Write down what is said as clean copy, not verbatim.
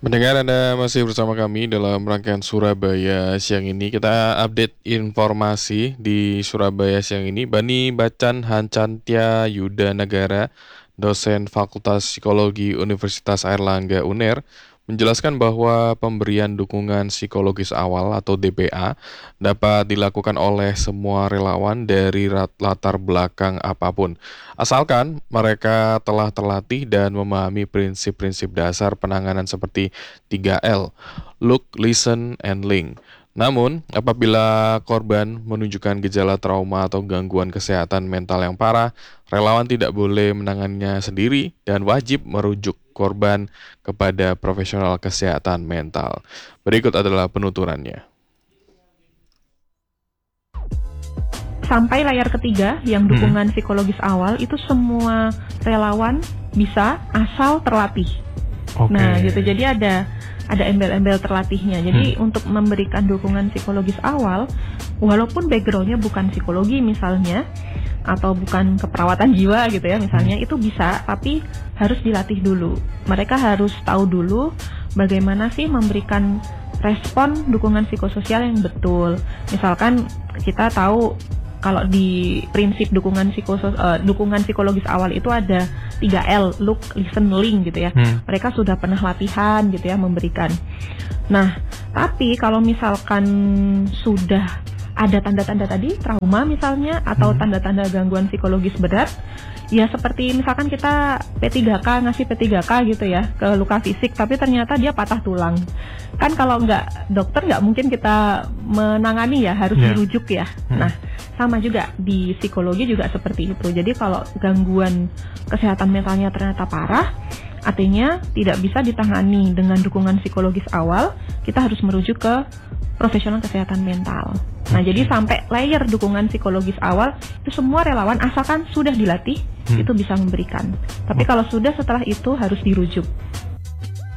Mendengar Anda masih bersama kami dalam rangkaian Surabaya siang ini. Kita update informasi di Surabaya siang ini. Bani Bacan Hancantia Yuda Negara, dosen Fakultas Psikologi Universitas Airlangga UNER, menjelaskan bahwa pemberian dukungan psikologis awal atau DPA dapat dilakukan oleh semua relawan dari latar belakang apapun, asalkan mereka telah terlatih dan memahami prinsip-prinsip dasar penanganan seperti 3L, Look, Listen, and Link. Namun, apabila korban menunjukkan gejala trauma atau gangguan kesehatan mental yang parah, relawan tidak boleh menanganinya sendiri dan wajib merujuk korban kepada profesional kesehatan mental. Berikut adalah penuturannya. Sampai layar ketiga yang dukungan psikologis awal itu semua relawan bisa asal terlatih. Oke. Nah gitu, jadi ada embel-embel terlatihnya. Jadi untuk memberikan dukungan psikologis awal, walaupun backgroundnya bukan psikologi misalnya, atau bukan keperawatan jiwa gitu ya misalnya, itu bisa, tapi harus dilatih dulu. Mereka harus tahu dulu bagaimana sih memberikan respon dukungan psikososial yang betul. Misalkan kita tahu kalau di prinsip dukungan psikologis awal itu ada 3L, Look, Listen, Link gitu ya. Mereka sudah pernah latihan gitu ya memberikan. Nah, tapi kalau misalkan sudah ada tanda-tanda tadi, trauma misalnya, atau tanda-tanda gangguan psikologis berat, ya seperti misalkan kita P3K, ngasih P3K gitu ya ke luka fisik, tapi ternyata dia patah tulang. Kan kalau dokter nggak mungkin kita menangani ya, harus dirujuk ya. Nah, sama juga di psikologi juga seperti itu. Jadi kalau gangguan kesehatan mentalnya ternyata parah, artinya tidak bisa ditangani dengan dukungan psikologis awal, kita harus merujuk ke profesional kesehatan mental. Nah, jadi sampai layer dukungan psikologis awal itu semua relawan asalkan sudah dilatih itu bisa memberikan. Tapi kalau sudah setelah itu harus dirujuk.